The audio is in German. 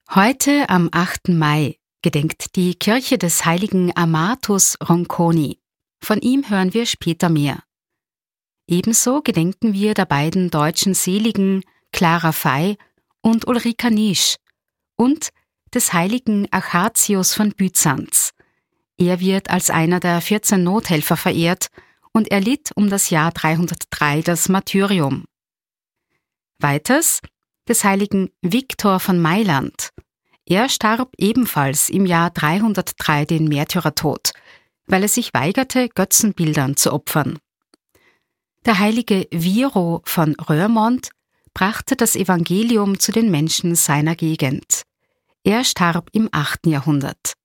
Heute am 8. Mai gedenkt die Kirche des heiligen Amatus Ronconi. Von ihm hören wir später mehr. Ebenso gedenken wir der beiden deutschen Seligen Clara Fey und Ulrika Niesch und des heiligen Achatius von Byzanz. Er wird als einer der 14 Nothelfer verehrt und erlitt um das Jahr 303 das Martyrium. Weiters des heiligen Viktor von Mailand. Er starb ebenfalls im Jahr 303 den Märtyrertod, weil er sich weigerte, Götzenbildern zu opfern. Der heilige Wiro von Roermond brachte das Evangelium zu den Menschen seiner Gegend. Er starb im 8. Jahrhundert.